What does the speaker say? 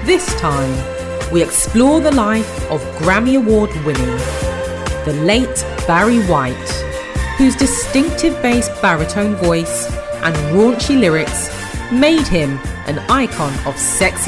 This time, we explore the life of Grammy Award winning, the late Barry White, whose distinctive bass baritone voice and raunchy lyrics made him an icon of sexy